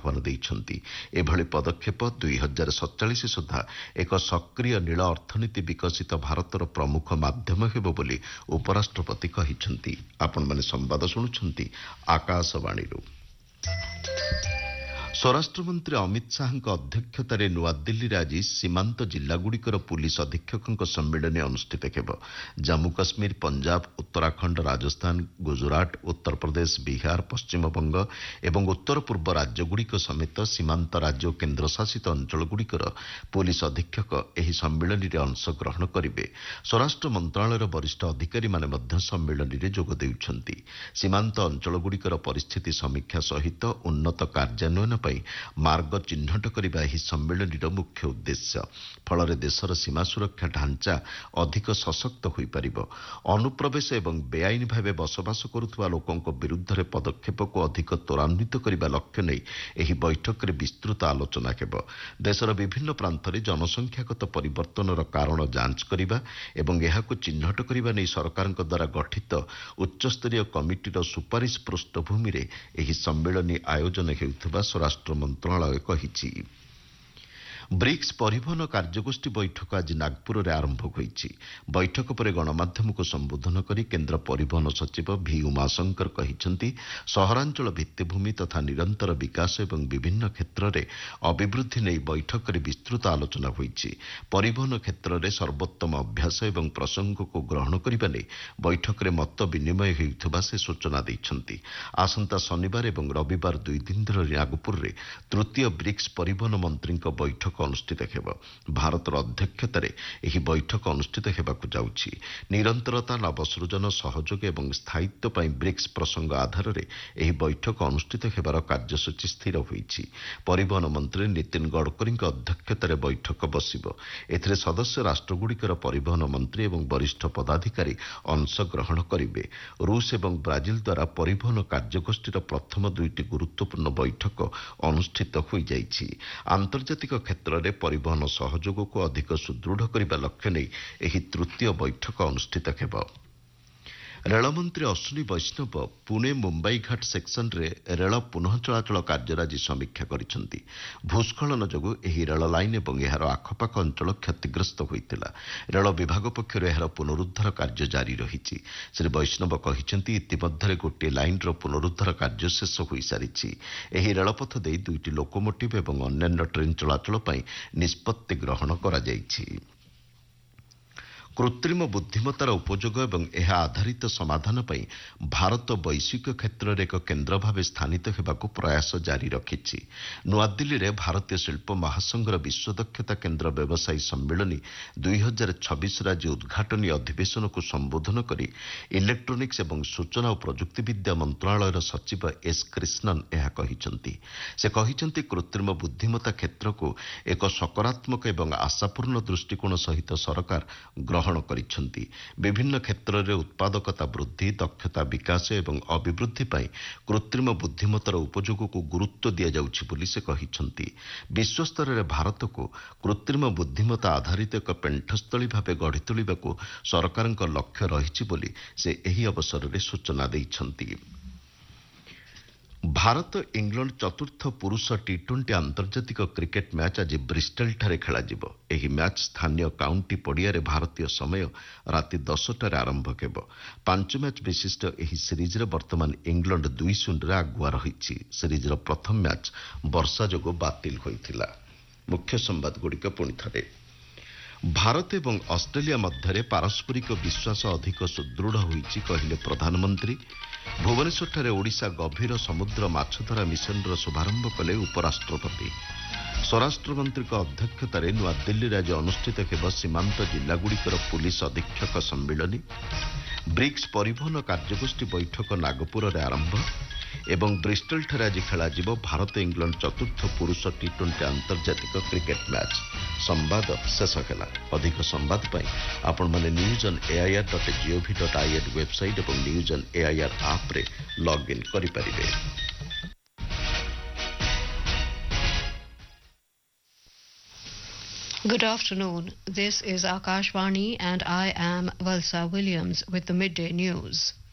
ଆହ୍ୱାନ ଦେଇଛନ୍ତି। ଏଭଳି ପଦକ୍ଷେପ 2047 ସୁଦ୍ଧା ଏକ ସକ୍ରିୟ ନୀଳ ଅର୍ଥନୀତି ବିକଶିତ ଭାରତର ପ୍ରମୁଖ ମାଧ୍ୟମ ହେବ ବୋଲି ଉପରାଷ୍ଟ୍ରପତି କହିଛନ୍ତି। ଆପଣମାନେ ସମ୍ବାଦ ଶୁଣୁଛନ୍ତି ଆକାଶବାଣୀରୁ। ସ୍ୱରାଷ୍ଟ୍ରମନ୍ତ୍ରୀ ଅମିତ ଶାହାଙ୍କ ଅଧ୍ୟକ୍ଷତାରେ ନୂଆଦିଲ୍ଲୀରେ ଆଜି ସୀମାନ୍ତ ଜିଲ୍ଲାଗୁଡ଼ିକର ପୁଲିସ୍ ଅଧୀକ୍ଷକଙ୍କ ସମ୍ମିଳନୀ ଅନୁଷ୍ଠିତ ହେବ। ଜାମ୍ମୁ କାଶ୍ମୀର, ପଞ୍ଜାବ, ଉତ୍ତରାଖଣ୍ଡ, ରାଜସ୍ଥାନ, ଗୁଜରାଟ, ଉତ୍ତରପ୍ରଦେଶ, ବିହାର, ପଶ୍ଚିମବଙ୍ଗ ଏବଂ ଉତ୍ତର ପୂର୍ବ ରାଜ୍ୟଗୁଡ଼ିକ ସମେତ ସୀମାନ୍ତ ରାଜ୍ୟ ଓ କେନ୍ଦ୍ରଶାସିତ ଅଞ୍ଚଳଗୁଡ଼ିକର ପୁଲିସ୍ ଅଧୀକ୍ଷକ ଏହି ସମ୍ମିଳନୀରେ ଅଂଶଗ୍ରହଣ କରିବେ। ସ୍ୱରାଷ୍ଟ୍ର ମନ୍ତ୍ରଣାଳୟର ବରିଷ୍ଠ ଅଧିକାରୀମାନେ ମଧ୍ୟ ସମ୍ମିଳନୀରେ ଯୋଗ ଦେଉଛନ୍ତି। ସୀମାନ୍ତ ଅଞ୍ଚଳଗୁଡ଼ିକର ପରିସ୍ଥିତି ସମୀକ୍ଷା ସହିତ ଉନ୍ନତ କାର୍ଯ୍ୟାନ୍ୱୟନ ପାଇଁ ମାର୍ଗ ଚିହ୍ନଟ କରିବା ଏହି ସମ୍ମିଳନୀର ମୁଖ୍ୟ ଉଦ୍ଦେଶ୍ୟ। ଫଳରେ ଦେଶର ସୀମା ସୁରକ୍ଷା ଢାଞ୍ଚା ଅଧିକ ସଶକ୍ତ ହୋଇପାରିବ। ଅନୁପ୍ରବେଶ ଏବଂ ବେଆଇନ ଭାବେ ବସବାସ କରୁଥିବା ଲୋକଙ୍କ ବିରୁଦ୍ଧରେ ପଦକ୍ଷେପକୁ ଅଧିକ ତ୍ୱରାନ୍ୱିତ କରିବା ଲକ୍ଷ୍ୟ ନେଇ ଏହି ବୈଠକରେ ବିସ୍ତୃତ ଆଲୋଚନା ହେବ। ଦେଶର ବିଭିନ୍ନ ପ୍ରାନ୍ତରେ ଜନସଂଖ୍ୟାଗତ ପରିବର୍ତ୍ତନର କାରଣ ଯାଞ୍ଚ କରିବା ଏବଂ ଏହାକୁ ଚିହ୍ନଟ କରିବା ନେଇ ସରକାରଙ୍କ ଦ୍ୱାରା ଗଠିତ ଉଚ୍ଚସ୍ତରୀୟ କମିଟିର ସୁପାରିଶ ପୃଷ୍ଠଭୂମିରେ ଏହି ସମ୍ମିଳନୀ ଆୟୋଜନ ହେଉଥିବା ସ୍ୱରାଷ୍ଟ୍ର ମନ୍ତ୍ରଣାଳୟ କହିଛି। ବ୍ରିକ୍ସ ପରିବହନ କାର୍ଯ୍ୟଗୋଷ୍ଠୀ ବୈଠକ ଆଜି ନାଗପୁରରେ ଆରମ୍ଭ ହୋଇଛି। ବୈଠକ ପରେ ଗଣମାଧ୍ୟମକୁ ସମ୍ବୋଧନ କରି କେନ୍ଦ୍ର ପରିବହନ ସଚିବ ଭି ଉମାଶଙ୍କର କହିଛନ୍ତି, ସହରାଞ୍ଚଳ ଭିତ୍ତିଭୂମି ତଥା ନିରନ୍ତର ବିକାଶ ଏବଂ ବିଭିନ୍ନ କ୍ଷେତ୍ରରେ ଅଭିବୃଦ୍ଧି ନେଇ ବୈଠକରେ ବିସ୍ତୃତ ଆଲୋଚନା ହୋଇଛି। ପରିବହନ କ୍ଷେତ୍ରରେ ସର୍ବୋତ୍ତମ ଅଭ୍ୟାସ ଏବଂ ପ୍ରସଙ୍ଗକୁ ଗ୍ରହଣ କରିବା ନେଇ ବୈଠକରେ ମତ ବିନିମୟ ହେଉଥିବା ସେ ସୂଚନା ଦେଇଛନ୍ତି। ଆସନ୍ତା ଶନିବାର ଏବଂ ରବିବାର 2 ଦିନ ଧରି ନାଗପୁରରେ ତୃତୀୟ ବ୍ରିକ୍ସ ପରିବହନ ମନ୍ତ୍ରୀଙ୍କ ବୈଠକ ଅନୁଷ୍ଠିତ ହେବ। ଭାରତର ଅଧ୍ୟକ୍ଷତାରେ ଏହି ବୈଠକ ଅନୁଷ୍ଠିତ ହେବାକୁ ଯାଉଛି। ନିରନ୍ତରତା, ନବସୃଜନ, ସହଯୋଗ ଏବଂ ସ୍ଥାୟିତ୍ୱ ପାଇଁ ବ୍ରିକ୍ସ ପ୍ରସଙ୍ଗ ଆଧାରରେ ଏହି ବୈଠକ ଅନୁଷ୍ଠିତ ହେବାର କାର୍ଯ୍ୟସୂଚୀ ସ୍ଥିର ହୋଇଛି। ପରିବହନ ମନ୍ତ୍ରୀ ନୀତିନ ଗଡ଼କରୀଙ୍କ ଅଧ୍ୟକ୍ଷତାରେ ବୈଠକ ବସିବ। ଏଥିରେ ସଦସ୍ୟ ରାଷ୍ଟ୍ରଗୁଡ଼ିକର ପରିବହନ ମନ୍ତ୍ରୀ ଏବଂ ବରିଷ୍ଠ ପଦାଧିକାରୀ ଅଂଶଗ୍ରହଣ କରିବେ। ରୁଷ ଏବଂ ବ୍ରାଜିଲ ଦ୍ୱାରା ପରିବହନ କାର୍ଯ୍ୟଗୋଷ୍ଠୀର ପ୍ରଥମ 2ଟି ଗୁରୁତ୍ୱପୂର୍ଣ୍ଣ ବୈଠକ ଅନୁଷ୍ଠିତ ହୋଇଯାଇଛି। ଆନ୍ତର୍ଜାତିକ କ୍ଷେତ୍ରରେ ପରିବହନ ସହଯୋଗକୁ ଅଧିକ ସୁଦୃଢ଼ କରିବା ଲକ୍ଷ୍ୟ ନେଇ ଏହି ତୃତୀୟ ବୈଠକ ଅନୁଷ୍ଠିତ ହେବ। ରେଳମନ୍ତ୍ରୀ ଅଶ୍ୱିନୀ ବୈଷ୍ଣବ ପୁଣେ ମୁମ୍ବାଇ ଘାଟ ସେକ୍ସନରେ ରେଳ ପୁନଃ ଚଳାଚଳ କାର୍ଯ୍ୟର ଆଜି ସମୀକ୍ଷା କରିଛନ୍ତି। ଭୂସ୍ଖଳନ ଯୋଗୁଁ ଏହି ରେଳ ଲାଇନ୍ ଏବଂ ଏହାର ଆଖପାଖ ଅଞ୍ଚଳ କ୍ଷତିଗ୍ରସ୍ତ ହୋଇଥିଲା। ରେଳ ବିଭାଗ ପକ୍ଷରୁ ଏହାର ପୁନରୁଦ୍ଧାର କାର୍ଯ୍ୟ ଜାରି ରହିଛି। ଶ୍ରୀ ବୈଷ୍ଣବ କହିଛନ୍ତି, ଇତିମଧ୍ୟରେ ଗୋଟିଏ ଲାଇନ୍ର ପୁନରୁଦ୍ଧାର କାର୍ଯ୍ୟ ଶେଷ ହୋଇସାରିଛି। ଏହି ରେଳପଥ ଦେଇ 2ଟି ଲୋକୋମୋଟିଭ୍ ଏବଂ ଅନ୍ୟାନ୍ୟ ଟ୍ରେନ୍ ଚଳାଚଳ ପାଇଁ ନିଷ୍ପତ୍ତି ଗ୍ରହଣ କରାଯାଇଛି। କୃତ୍ରିମ ବୁଦ୍ଧିମତ୍ତାର ଉପଯୋଗ ଏବଂ ଏହା ଆଧାରିତ ସମାଧାନ ପାଇଁ ଭାରତ ବୈଶ୍ୱିକ କ୍ଷେତ୍ରରେ ଏକ କେନ୍ଦ୍ର ଭାବେ ସ୍ଥାନିତ ହେବାକୁ ପ୍ରୟାସ ଜାରି ରଖିଛି। ନୂଆଦିଲ୍ଲୀରେ ଭାରତୀୟ ଶିଳ୍ପ ମହାସଂଘର ବିଶ୍ୱ ଦକ୍ଷତା କେନ୍ଦ୍ର ବ୍ୟବସାୟୀ ସମ୍ମିଳନୀ 2026ର ଆଜି ଉଦ୍ଘାଟନୀ ଅଧିବେଶନକୁ ସମ୍ବୋଧନ କରି ଇଲେକ୍ଟ୍ରୋନିକ୍ସ ଏବଂ ସୂଚନା ଓ ପ୍ରଯୁକ୍ତିବିଦ୍ୟା ମନ୍ତ୍ରଣାଳୟର ସଚିବ ଏସ୍ କ୍ରିଷ୍ଣନ୍ ଏହା କହିଛନ୍ତି। ସେ କହିଛନ୍ତି, କୃତ୍ରିମ ବୁଦ୍ଧିମତ୍ତା କ୍ଷେତ୍ରକୁ ଏକ ସକାରାତ୍ମକ ଏବଂ ଆଶାପୂର୍ଣ୍ଣ ଦୃଷ୍ଟିକୋଣ ସହିତ ସରକାର ଗ୍ରହଣ କରିଛନ୍ତି। ବିଭିନ୍ନ କ୍ଷେତ୍ରରେ ଉତ୍ପାଦକତା ବୃଦ୍ଧି, ଦକ୍ଷତା ବିକାଶ ଏବଂ ଅଭିବୃଦ୍ଧି ପାଇଁ କୃତ୍ରିମ ବୁଦ୍ଧିମତ୍ତାର ଉପଯୋଗକୁ ଗୁରୁତ୍ୱ ଦିଆଯାଉଛି ବୋଲି ସେ କହିଛନ୍ତି। ବିଶ୍ୱସ୍ତରରେ ଭାରତକୁ କୃତ୍ରିମ ବୁଦ୍ଧିମତ୍ତା ଆଧାରିତ ଏକ ପେଣ୍ଠସ୍ଥଳୀ ଭାବେ ଗଢ଼ି ତୋଳିବାକୁ ସରକାରଙ୍କ ଲକ୍ଷ୍ୟ ରହିଛି ବୋଲି ସେ ଏହି ଅବସରରେ ସୂଚନା ଦେଇଛନ୍ତି। ଭାରତ ଇଂଲଣ୍ଡ ଚତୁର୍ଥ ପୁରୁଷ ଟି20 ଆନ୍ତର୍ଜାତିକ କ୍ରିକେଟ୍ ମ୍ୟାଚ୍ ଆଜି ବ୍ରିଷ୍ଟଲଠାରେ ଖେଳାଯିବ। ଏହି ମ୍ୟାଚ୍ ସ୍ଥାନୀୟ କାଉଣ୍ଟି ପଡ଼ିଆରେ ଭାରତୀୟ ସମୟ ରାତି 10ଟାରେ ଆରମ୍ଭ ହେବ। 5 ମ୍ୟାଚ୍ ବିଶିଷ୍ଟ ଏହି ସିରିଜ୍ରେ ବର୍ତ୍ତମାନ ଇଂଲଣ୍ଡ 2-0ରେ ଆଗୁଆ ରହିଛି। ସିରିଜ୍ର ପ୍ରଥମ ମ୍ୟାଚ୍ ବର୍ଷା ଯୋଗୁଁ ବାତିଲ ହୋଇଥିଲା। ମୁଖ୍ୟ ସମ୍ବାଦଗୁଡ଼ିକ ପୁଣିଥରେ। ଭାରତ ଏବଂ ଅଷ୍ଟ୍ରେଲିଆ ମଧ୍ୟରେ ପାରସ୍ପରିକ ବିଶ୍ୱାସ ଅଧିକ ସୁଦୃଢ଼ ହୋଇଛି କହିଲେ ପ୍ରଧାନମନ୍ତ୍ରୀ। ଭୁବନେଶ୍ୱରଠାରେ ଓଡ଼ିଶା ଗଭୀର ସମୁଦ୍ର ମାଛଧରା ମିଶନର ଶୁଭାରମ୍ଭ କଲେ ଉପରାଷ୍ଟ୍ରପତି। ସ୍ୱରାଷ୍ଟ୍ରମନ୍ତ୍ରୀଙ୍କ ଅଧ୍ୟକ୍ଷତାରେ ନୂଆଦିଲ୍ଲୀରେ ଆଜି ଅନୁଷ୍ଠିତ ହେବ ସୀମାନ୍ତ ଜିଲ୍ଲାଗୁଡ଼ିକର ପୁଲିସ୍ ଅଧୀକ୍ଷକ ସମ୍ମିଳନୀ। ବ୍ରିକ୍ସ ପରିବହନ କାର୍ଯ୍ୟଗୋଷ୍ଠୀ ବୈଠକ ନାଗପୁରରେ ଆରମ୍ଭ ଏବଂ ବ୍ରିଷ୍ଟଲଠାରେ ଆଜି ଖେଳାଯିବ ଭାରତ ଇଂଲଣ୍ଡ ଚତୁର୍ଥ ପୁରୁଷ ଟି20 ଆନ୍ତର୍ଜାତିକ କ୍ରିକେଟ୍ ମ୍ୟାଚ୍। ସମ୍ବାଦ ଶେଷ ହେଲା। ଅଧିକ ସମ୍ବାଦ ପାଇଁ ଆପଣମାନେ newsonair.gov.in ୱେବସାଇଟ୍ ଏବଂ ନ୍ୟୁଜ୍ ଅନ୍ ଏଆଇଆର୍ ଆପ୍ରେ ଲଗ୍ଇନ୍ କରିପାରିବେ। Good afternoon. This is Akashvani and I am Valsa Williams with the midday news.